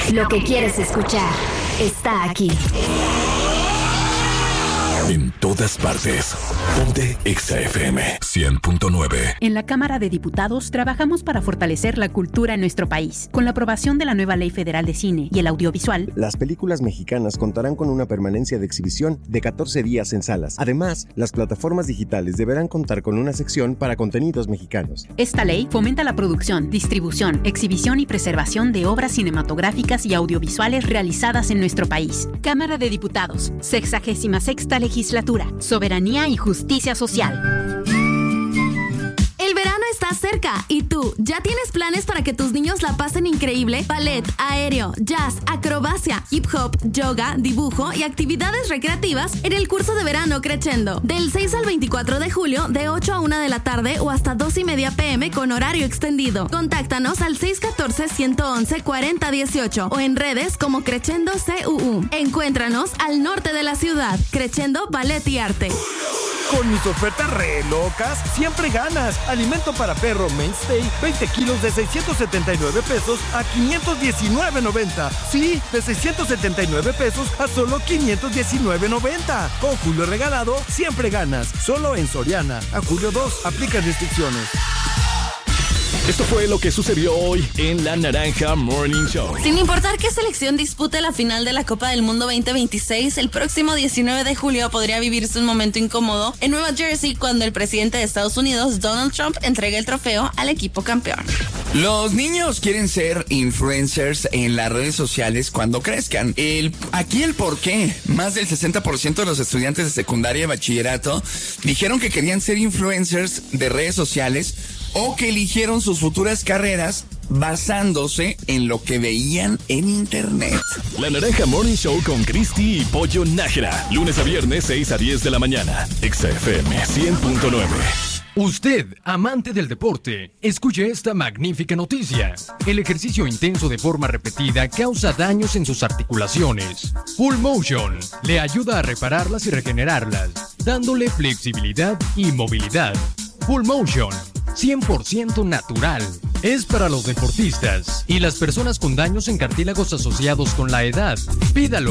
Lo que quieres escuchar está aquí. En todas partes. Ponte Exa FM 100.9. En la Cámara de Diputados trabajamos para fortalecer la cultura en nuestro país. Con la aprobación de la nueva Ley Federal de Cine y el Audiovisual, las películas mexicanas contarán con una permanencia de exhibición de 14 días en salas. Además, las plataformas digitales deberán contar con una sección para contenidos mexicanos. Esta ley fomenta la producción, distribución, exhibición y preservación de obras cinematográficas y audiovisuales realizadas en nuestro país. Cámara de Diputados, 66ª Legislatura, Soberanía y Justicia Social. El verano está cerca y tú, ¿ya tienes planes para que tus niños la pasen increíble? Ballet, aéreo, jazz, acrobacia, hip hop, yoga, dibujo y actividades recreativas en el curso de verano Creciendo. Del 6 al 24 de julio, de 8 a 1 de la tarde o hasta 2:30 p.m. con horario extendido. Contáctanos al 614-111-4018 o en redes como Creciendo CUU. Encuéntranos al norte de la ciudad. Creciendo Ballet y Arte. Con mis ofertas re locas, siempre ganas. Alimento para perro Mainstay, 20 kilos de 679 pesos a 519.90. Sí, de 679 pesos a solo 519.90. Con Julio regalado, siempre ganas. Solo en Soriana. A julio 2, aplican restricciones. Esto fue lo que sucedió hoy en La Naranja Morning Show. Sin importar qué selección dispute la final de la Copa del Mundo 2026, el próximo 19 de julio podría vivirse un momento incómodo en Nueva Jersey cuando el presidente de Estados Unidos, Donald Trump, entregue el trofeo al equipo campeón. Los niños quieren ser influencers en las redes sociales cuando crezcan. Aquí el por qué. Más del 60% de los estudiantes de secundaria y bachillerato dijeron que querían ser influencers de redes sociales o que eligieron sus futuras carreras basándose en lo que veían en internet. La Naranja Morning Show con Cristi y Pollo Nájera. Lunes a viernes, 6 a 10 de la mañana. Exa FM 100.9. Usted, amante del deporte, escuche esta magnífica noticia. El ejercicio intenso de forma repetida causa daños en sus articulaciones. Full Motion le ayuda a repararlas y regenerarlas, dándole flexibilidad y movilidad. Full Motion, 100% natural. Es para los deportistas y las personas con daños en cartílagos asociados con la edad. Pídalo